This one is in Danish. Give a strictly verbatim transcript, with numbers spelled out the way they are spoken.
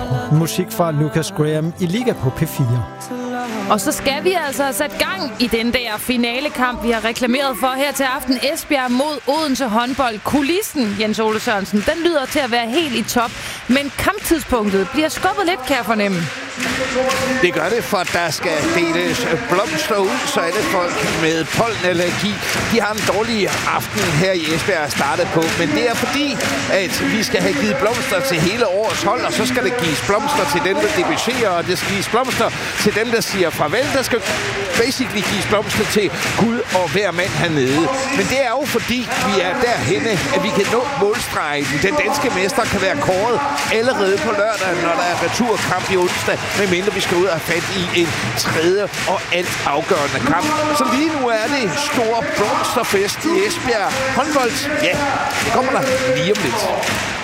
Musik fra Lucas Graham i Liga på P fire. Og så skal vi altså have sat gang i den der finalekamp, vi har reklameret for her til aften. Esbjerg mod Odense håndbold. Kulissen, Jens Ole Sørensen, den lyder til at være helt i top. Men kamptidspunktet bliver skubbet lidt, kan jeg fornemme. Det gør det, for der skal deles blomster ud, så alle folk med pollenallergi, de har en dårlig aften her i Esbjerg at starte på. Men det er fordi, at vi skal have givet blomster til hele årets hold, og så skal der gives blomster til dem, der debuterer, og det skal gives blomster til dem, der siger farvel. Der skal basically gives blomster til Gud og hver mand hernede. Men det er jo fordi, vi er derhenne, at vi kan nå målstregen. Den danske mester kan være kåret allerede på lørdag, når der er returkamp i onsdag, medmindre vi skal ud og have fat i en tredje og alt afgørende kamp. Så lige nu er det stor blomsterfest i Esbjerg. Håndbold, ja, det kommer der lige om lidt.